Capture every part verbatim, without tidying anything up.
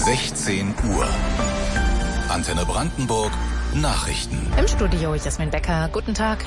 sechzehn Uhr. Antenne Brandenburg Nachrichten. Im Studio Jasmin Becker. Guten Tag.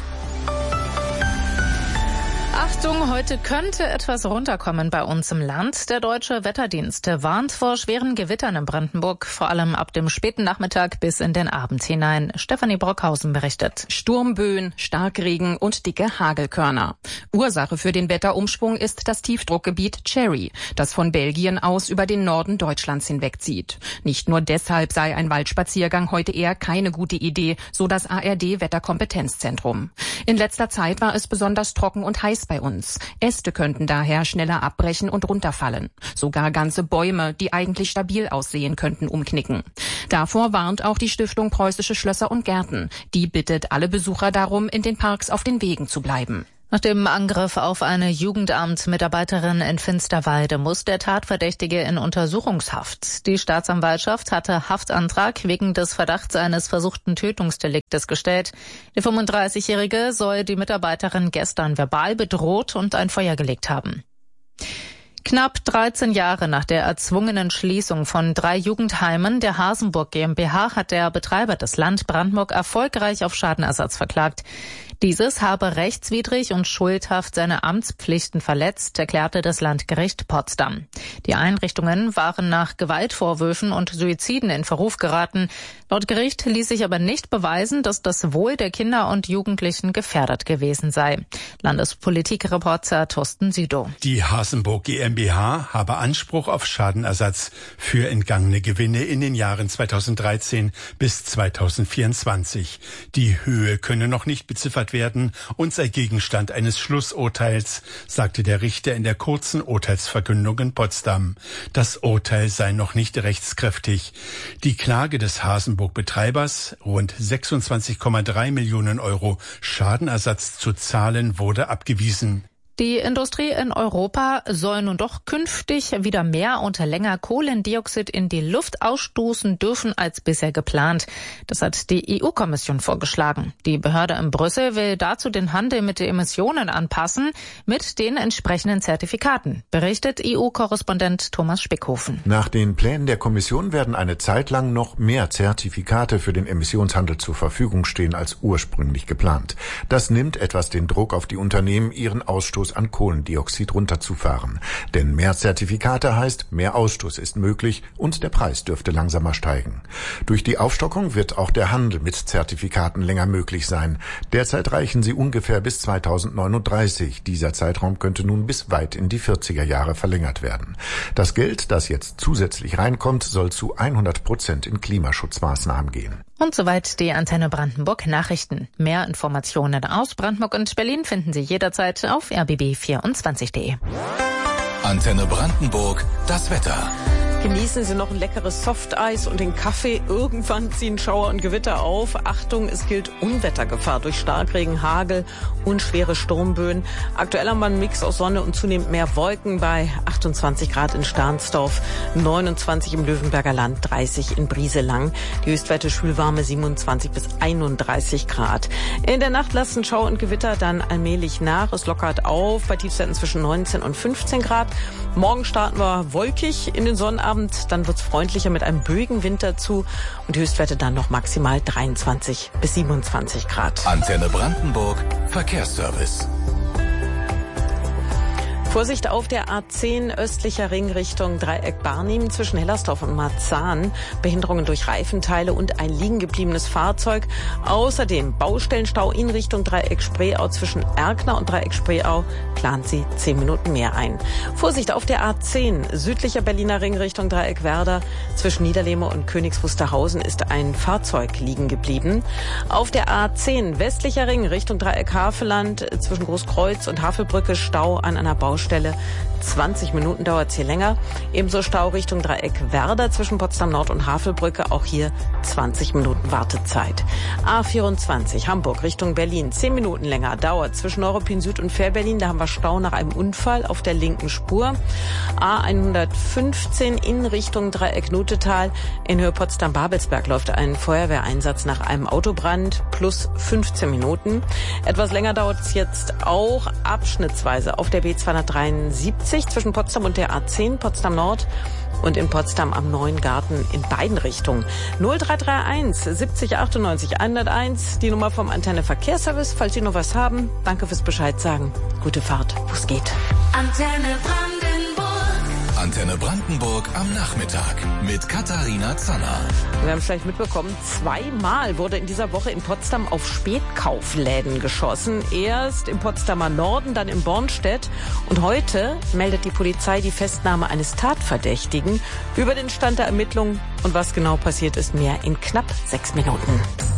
Achtung, heute könnte etwas runterkommen bei uns im Land. Der Deutsche Wetterdienst warnt vor schweren Gewittern in Brandenburg, vor allem ab dem späten Nachmittag bis in den Abend hinein. Stefanie Brockhausen berichtet. Sturmböen, Starkregen und dicke Hagelkörner. Ursache für den Wetterumschwung ist das Tiefdruckgebiet Cherry, das von Belgien aus über den Norden Deutschlands hinwegzieht. Nicht nur deshalb sei ein Waldspaziergang heute eher keine gute Idee, so das A R D-Wetterkompetenzzentrum. In letzter Zeit war es besonders trocken und heiß bei uns. Äste könnten daher schneller abbrechen und runterfallen. Sogar ganze Bäume, die eigentlich stabil aussehen, könnten umknicken. Davor warnt auch die Stiftung Preußische Schlösser und Gärten. Die bittet alle Besucher darum, in den Parks auf den Wegen zu bleiben. Nach dem Angriff auf eine Jugendamt-Mitarbeiterin in Finsterwalde muss der Tatverdächtige in Untersuchungshaft. Die Staatsanwaltschaft hatte Haftantrag wegen des Verdachts eines versuchten Tötungsdeliktes gestellt. Die fünfunddreißigjährige soll die Mitarbeiterin gestern verbal bedroht und ein Feuer gelegt haben. Knapp dreizehn Jahre nach der erzwungenen Schließung von drei Jugendheimen der Hasenburg GmbH hat der Betreiber des Land Brandenburg erfolgreich auf Schadenersatz verklagt. Dieses habe rechtswidrig und schuldhaft seine Amtspflichten verletzt, erklärte das Landgericht Potsdam. Die Einrichtungen waren nach Gewaltvorwürfen und Suiziden in Verruf geraten. Laut Gericht ließ sich aber nicht beweisen, dass das Wohl der Kinder und Jugendlichen gefährdet gewesen sei. Landespolitikreporter Thorsten Südow. Die Hasenburg GmbH habe Anspruch auf Schadenersatz für entgangene Gewinne in den Jahren zweitausenddreizehn bis zweitausendvierundzwanzig. Die Höhe könne noch nicht beziffert werden und sei Gegenstand eines Schlussurteils, sagte der Richter in der kurzen Urteilsverkündung in Potsdam. Das Urteil sei noch nicht rechtskräftig. Die Klage des Hasenburg-Betreibers, rund sechsundzwanzig Komma drei Millionen Euro Schadenersatz zu zahlen, wurde abgewiesen. Die Industrie in Europa soll nun doch künftig wieder mehr und länger Kohlendioxid in die Luft ausstoßen dürfen als bisher geplant. Das hat die E U-Kommission vorgeschlagen. Die Behörde in Brüssel will dazu den Handel mit den Emissionen anpassen mit den entsprechenden Zertifikaten, berichtet E U-Korrespondent Thomas Spickhofen. Nach den Plänen der Kommission werden eine Zeit lang noch mehr Zertifikate für den Emissionshandel zur Verfügung stehen als ursprünglich geplant. Das nimmt etwas den Druck auf die Unternehmen, ihren Ausstoß an Kohlendioxid runterzufahren. Denn mehr Zertifikate heißt, mehr Ausstoß ist möglich und der Preis dürfte langsamer steigen. Durch die Aufstockung wird auch der Handel mit Zertifikaten länger möglich sein. Derzeit reichen sie ungefähr bis zweitausendneununddreißig. Dieser Zeitraum könnte nun bis weit in die vierziger Jahre verlängert werden. Das Geld, das jetzt zusätzlich reinkommt, soll zu hundert Prozent in Klimaschutzmaßnahmen gehen. Und soweit die Antenne Brandenburg Nachrichten. Mehr Informationen aus Brandenburg und Berlin finden Sie jederzeit auf r b b vierundzwanzig punkt de. Antenne Brandenburg, das Wetter. Genießen Sie noch ein leckeres Softeis und den Kaffee. Irgendwann ziehen Schauer und Gewitter auf. Achtung, es gilt Unwettergefahr durch Starkregen, Hagel und schwere Sturmböen. Aktuell haben wir einen Mix aus Sonne und zunehmend mehr Wolken bei achtundzwanzig Grad in Stahnsdorf, neunundzwanzig im Löwenberger Land, dreißig in Brieselang. Die Höchstwerte schwülwarme siebenundzwanzig bis einunddreißig Grad. In der Nacht lassen Schauer und Gewitter dann allmählich nach. Es lockert auf bei Tiefstwerten zwischen neunzehn und fünfzehn Grad. Morgen starten wir wolkig in den Sonnenabend. Dann wird's freundlicher mit einem böigen Wind dazu und die Höchstwerte dann noch maximal dreiundzwanzig bis siebenundzwanzig Grad. Antenne Brandenburg, Verkehrsservice. Vorsicht auf der A zehn östlicher Ring Richtung Dreieck Barnim zwischen Hellersdorf und Marzahn. Behinderungen durch Reifenteile und ein liegen gebliebenes Fahrzeug. Außerdem Baustellenstau in Richtung Dreieck Spreeau zwischen Erkner und Dreieck Spreeau. Plant sie zehn Minuten mehr ein. Vorsicht auf der A zehn südlicher Berliner Ring Richtung Dreieck Werder. Zwischen Niederlehme und Königs Wusterhausen ist ein Fahrzeug liegen geblieben. Auf der A zehn westlicher Ring Richtung Dreieck Havelland zwischen Großkreuz und Havelbrücke Stau an einer Baustelle. zwanzig Minuten dauert es hier länger. Ebenso Stau Richtung Dreieck Werder zwischen Potsdam Nord und Havelbrücke. Auch hier zwanzig Minuten Wartezeit. A vierundzwanzig Hamburg Richtung Berlin. zehn Minuten länger dauert zwischen Neuruppin Süd und Fährberlin. Da haben wir Stau nach einem Unfall auf der linken Spur. A hundertfünfzehn in Richtung Dreieck Nutetal. In Höhe Potsdam-Babelsberg läuft ein Feuerwehreinsatz nach einem Autobrand. Plus fünfzehn Minuten. Etwas länger dauert es jetzt auch abschnittsweise auf der B zweihundertzweiundvierzig dreiundsiebzig zwischen Potsdam und der A zehn, Potsdam Nord. Und in Potsdam am Neuen Garten in beiden Richtungen. null drei drei eins siebzig achtundneunzig hunderteins, die Nummer vom Antenne Verkehrsservice. Falls Sie noch was haben, danke fürs Bescheid sagen. Gute Fahrt, wo es geht. Antenne Brandenburg. Antenne Brandenburg am Nachmittag mit Katharina Zanner. Wir haben es vielleicht mitbekommen, zweimal wurde in dieser Woche in Potsdam auf Spätkaufläden geschossen. Erst im Potsdamer Norden, dann in Bornstedt. Und heute meldet die Polizei die Festnahme eines Tatverdächtigen. Über den Stand der Ermittlungen und was genau passiert ist, mehr in knapp sechs Minuten.